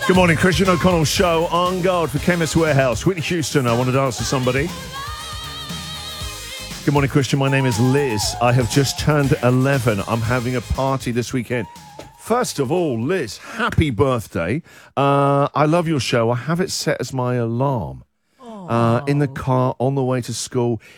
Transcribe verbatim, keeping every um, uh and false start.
Good morning, Christian O'Connell show on guard for Chemist Warehouse. Whitney Houston, I want to dance to somebody. Good morning, Christian. My name is Liz. I have just turned eleven. I'm having a party this weekend. First of all, Liz, happy birthday. Uh, I love your show. I have it set as my alarm uh, in the car on the way to school.